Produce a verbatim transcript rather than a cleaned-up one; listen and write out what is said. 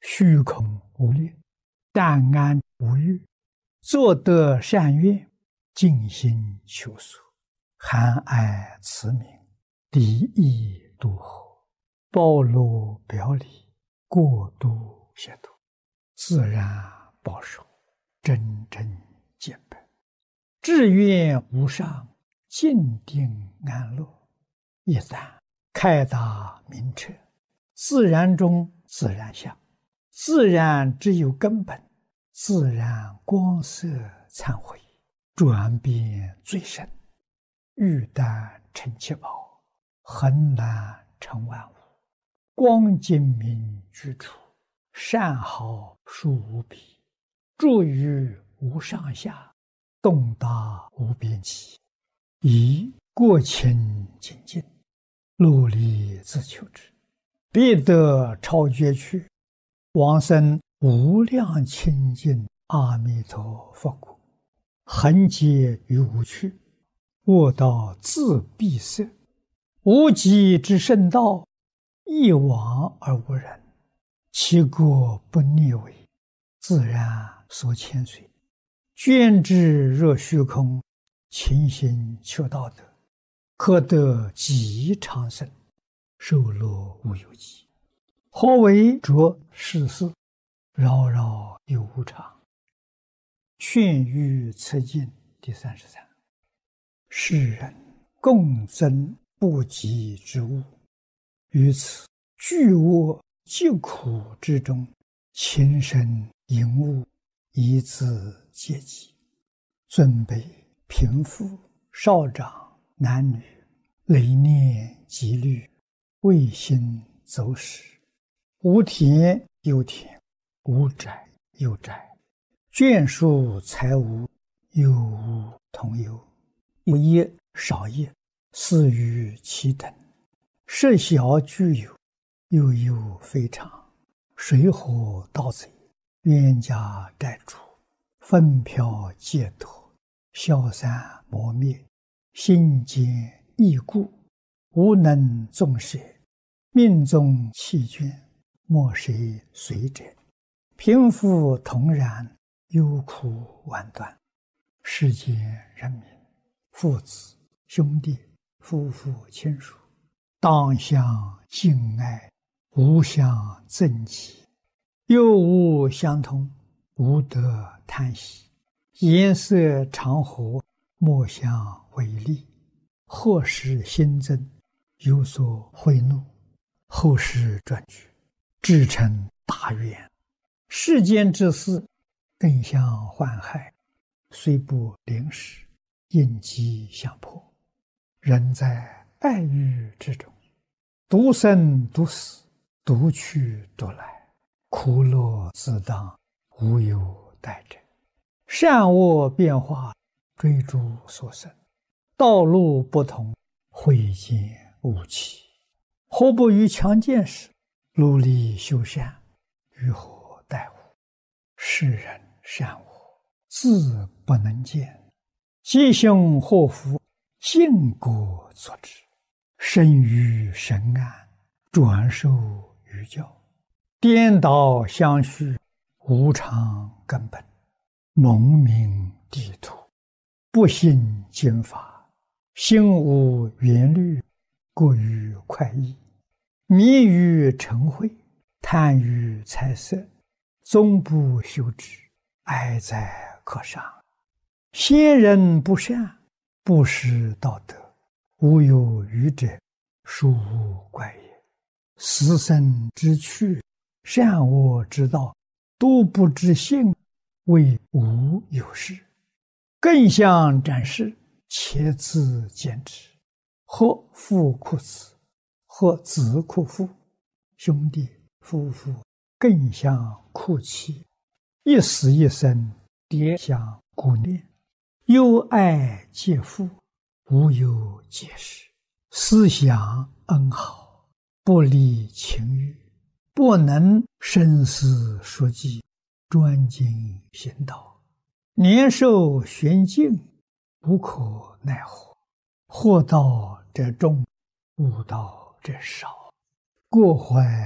虚空无力，淡安无欲，作得善愿，尽心求索，含爱慈悯，敌意度合，包罗表里，过度协度，自然保守，真正见本，志愿无上，静定安乐。一旦开达明彻，自然中自然相，自然只有根本，自然光色忏悔，转变最深，玉丹成七宝，恒然成万物，光精明居处，善好殊无比，住于无上下，洞达无边际，以过清净净，努力自求之，必得超绝去，往生无量清净阿弥陀佛国，恒劫于无趣，卧道自闭塞，无极之圣道，一往而无人，其国不逆违，自然所牵随，捐之若虚空，勤行求道德，可得极长生，寿乐无有极。何为着世事，扰扰有无常。劝喻此经第三十三。世人共争不及之物，于此巨恶疾苦之中，情深淫恶，以自戒己。尊卑贫富少长男女，累念积虑，未心走失，无田有田，无宅有宅，眷属财物，有无同有，有业少业，似于其等，设小具有，有有非常，水火盗贼，冤家债主，纷飘戒脱，消散磨灭，心坚易故，无能纵舍，命中弃捐，莫谁随者，贫富同然，忧苦万端。世间人民，父子兄弟，夫妇亲属，当相敬爱，无相憎忌，又无相同，无得贪喜，颜色常和，莫相违逆，或使心增，有所悔怒，后世转举，至成大愿。世间之事，更相患害，虽不临时，应机相迫。人在爱欲之中，独生独死，独去独来，苦乐自当，无有待者。善恶变化，追逐所生，道路不同，慧见无期。何不于强健时，努力修善，于何待乎？世人善恶，自不能见，吉凶祸福，尽果作之。生于神安，转受于教，颠倒相续，无常根本，蒙名地土，不信经法，心无缘虑，过于快意，迷于尘秽，贪于财色，终不修之，哀哉可伤。先人不善，不识道德，无有愚者，殊无怪也。死生之趣，善恶之道，都不知性，谓无有事。更相展示，且自见之。或父哭子，或子哭父，兄弟夫妇更相哭泣，一死一生，迭相顾念，忧爱皆父，无有解释。思想恩好，不离情欲，不能深思熟记，专精行道，年寿玄静，无可奈何。惑道者众，悟道者少，过怀